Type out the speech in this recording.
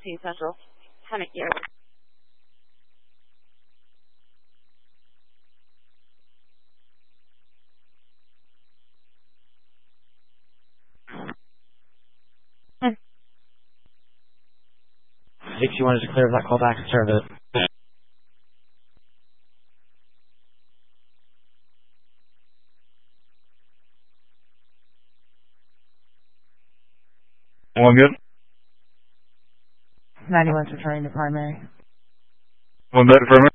2 Central. Panic gear. Dixie wanted to clear that call back and serve it. One good. 91's returning to primary. One better for me.